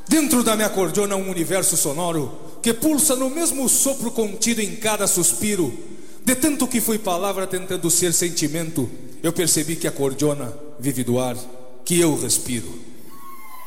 Dentro da minha cordiona um universo sonoro que pulsa no mesmo sopro contido em cada suspiro. De tanto que fui palavra tentando ser sentimento, eu percebi que a cordiona vive do ar que eu respiro.